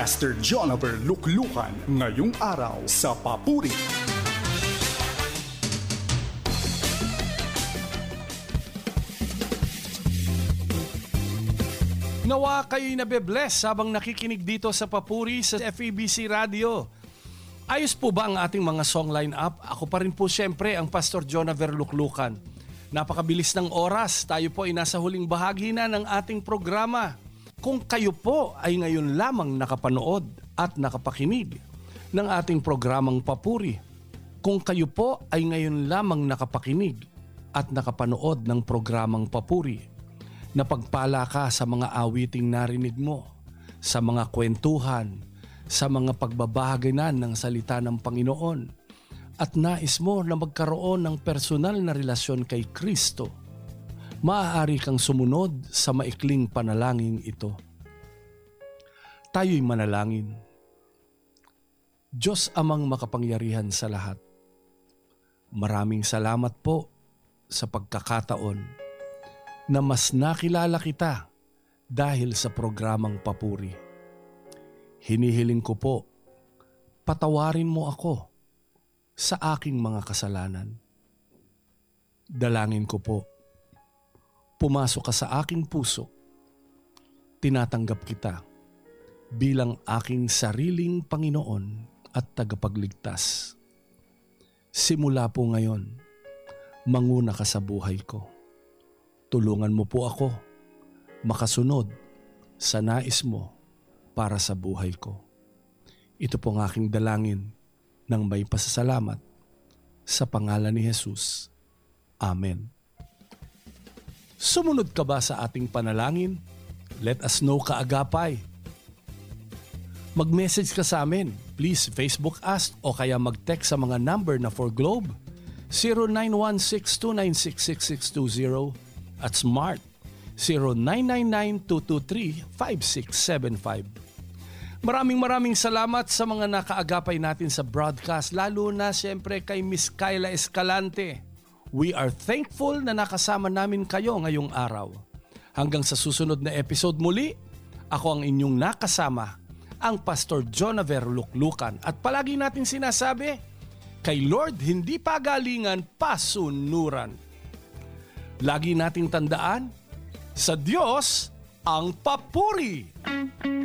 Pastor Jonaver Luklukan ngayong araw sa Papuri. Nawa kayo'y nabe-bless habang nakikinig dito sa Papuri sa FEBC Radio. Ayos po ba ang ating mga song line-up? Ako pa rin po siyempre ang Pastor Jonaver Luklukan. Napakabilis ng oras, tayo po ay nasa huling bahagi na ng ating programa. Kung kayo po ay ngayon lamang nakapanood at nakapakinig ng ating programang Papuri, kung kayo po ay ngayon lamang nakapakinig at nakapanood ng programang Papuri, napagpala ka sa mga awiting narinig mo, sa mga kwentuhan, sa mga pagbabahaginan ng salita ng Panginoon, at nais mo na magkaroon ng personal na relasyon kay Kristo, maaari kang sumunod sa maikling panalangin ito. Tayo'y manalangin. Diyos Amang makapangyarihan sa lahat, maraming salamat po sa pagkakataon na mas nakilala kita dahil sa programang Papuri. Hinihiling ko po, patawarin mo ako sa aking mga kasalanan. Dalangin ko po, pumasok ka sa aking puso, tinatanggap kita bilang aking sariling Panginoon at tagapagligtas. Simula po ngayon, manguna ka sa buhay ko. Tulungan mo po ako makasunod sa nais mo para sa buhay ko. Ito po ang aking dalangin ng may pasasalamat sa pangalan ni Jesus. Amen. Sumunod ka ba sa ating panalangin? Let us know kaagapay. Mag-message ka sa amin. Please Facebook us o kaya mag-text sa mga number na for Globe 0916-296-6620 at Smart 0999-223-5675. Maraming salamat sa mga nakaagapay natin sa broadcast, lalo na siyempre kay Miss Kyla Escalante. We are thankful na nakasama namin kayo ngayong araw. Hanggang sa susunod na episode muli, ako ang inyong nakasama, ang Pastor Jonaver Luklukan. At palagi natin sinasabi, kay Lord hindi pagalingan, pasunuran. Lagi nating tandaan, sa Diyos ang papuri!